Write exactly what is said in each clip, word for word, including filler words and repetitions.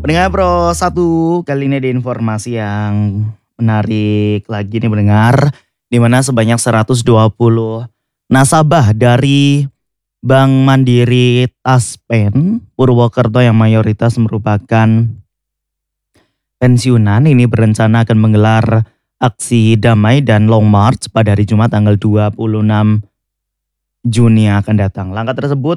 Pendengar Pro satu, kali ini ada informasi yang menarik lagi nih pendengar, di mana sebanyak seratus dua puluh nasabah dari Bank Mandiri Taspen Purwokerto yang mayoritas merupakan pensiunan ini berencana akan menggelar aksi damai dan long march pada hari Jumat tanggal dua puluh enam Juni yang akan datang. Langkah tersebut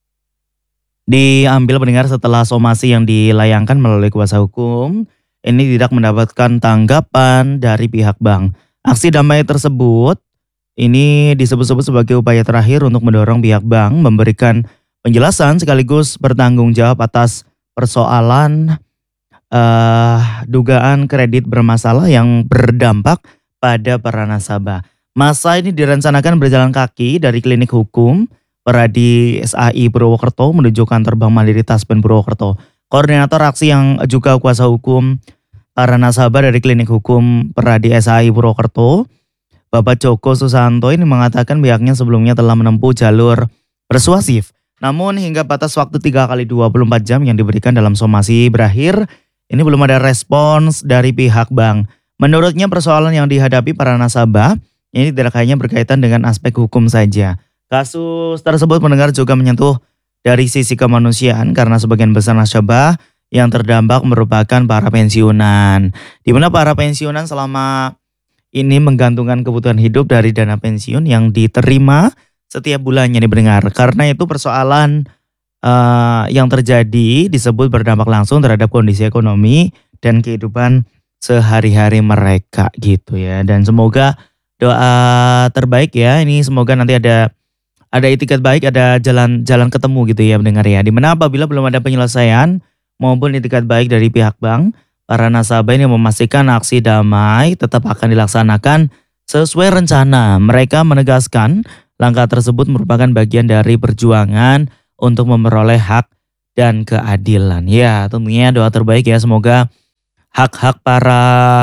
diambil pendengar setelah somasi yang dilayangkan melalui kuasa hukum ini tidak mendapatkan tanggapan dari pihak bank. Aksi damai tersebut ini disebut-sebut sebagai upaya terakhir untuk mendorong pihak bank memberikan penjelasan sekaligus bertanggung jawab atas persoalan eh, dugaan kredit bermasalah yang berdampak pada para nasabah. Masa ini direncanakan berjalan kaki dari klinik hukum Peradi S A I Purwokerto menuju kantor Bank Mandiri Taspen Purwokerto. Koordinator aksi yang juga kuasa hukum para nasabah dari klinik hukum Peradi S A I Purwokerto, Bapak Joko Susanto ini mengatakan pihaknya sebelumnya telah menempuh jalur persuasif. Namun hingga batas waktu tiga kali dua puluh empat jam yang diberikan dalam somasi berakhir, ini belum ada respons dari pihak bank. Menurutnya persoalan yang dihadapi para nasabah ini tidak hanya berkaitan dengan aspek hukum saja. Kasus tersebut mendengar juga menyentuh dari sisi kemanusiaan karena sebagian besar nasabah yang terdampak merupakan para pensiunan. Di mana para pensiunan selama ini menggantungkan kebutuhan hidup dari dana pensiun yang diterima setiap bulannya didengar. Karena itu persoalan uh, yang terjadi disebut berdampak langsung terhadap kondisi ekonomi dan kehidupan sehari-hari mereka gitu ya. Dan semoga doa terbaik ya. Ini semoga nanti ada ada itikat baik, ada jalan jalan ketemu gitu ya mendengar ya. Dimana apabila belum ada penyelesaian maupun itikat baik dari pihak bank, para nasabah ini memastikan aksi damai tetap akan dilaksanakan sesuai rencana. Mereka menegaskan langkah tersebut merupakan bagian dari perjuangan untuk memperoleh hak dan keadilan. Ya tentunya doa terbaik ya, semoga hak-hak para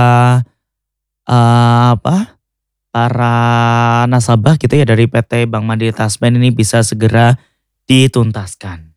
uh, apa? para nasabah gitu ya dari P T Bank Mandiri Taspen ini bisa segera dituntaskan.